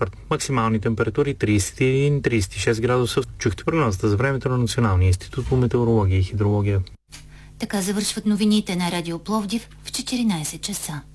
четвърт. Максимални температури 31-36 градуса. Чухте прогнозата за времето на Националния институт по метеорология и хидрология. Така завършват новините на Радио Пловдив в 14 часа.